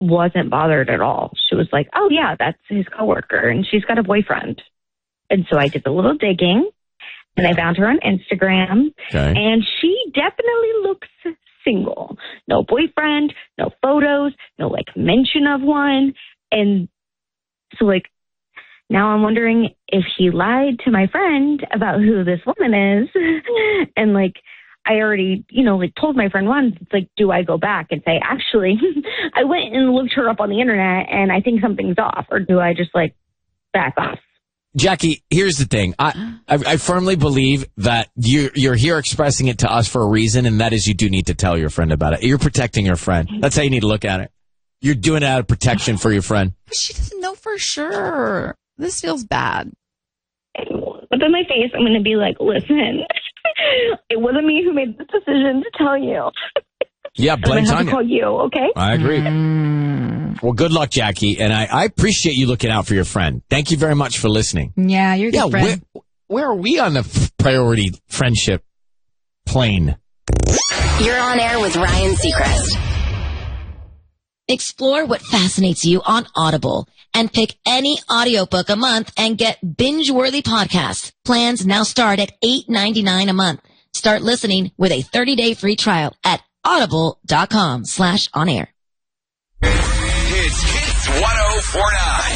wasn't bothered at all. She was like, oh, yeah, that's his coworker, and she's got a boyfriend. And so I did a little digging, and I found her on Instagram, and she definitely looks single. No boyfriend, no photos, no, like, mention of one. And so, like, now I'm wondering if he lied to my friend about who this woman is. And, like, I already, like, told my friend once, it's like, do I go back and say, actually, I went and looked her up on the internet and I think something's off? Or do I just, like, back off? Jackie, here's the thing. I firmly believe that you're here expressing it to us for a reason, and that is you do need to tell your friend about it. You're protecting your friend. That's how you need to look at it. You're doing it out of protection for your friend. But she doesn't know for sure. This feels bad. But in my face, I'm going to be like, listen, it wasn't me who made the decision to tell you. Yeah, blame's on you. I'm going to call you, okay? I agree. Well, good luck, Jackie. And I appreciate you looking out for your friend. Thank you very much for listening. Yeah, you're a good friend. Where are we on the priority friendship plane? You're on air with Ryan Seacrest. Explore what fascinates you on Audible and pick any audiobook a month and get binge-worthy podcasts. Plans now start at $8.99 a month. Start listening with a 30-day free trial at audible.com/onair. It's Hits 1049.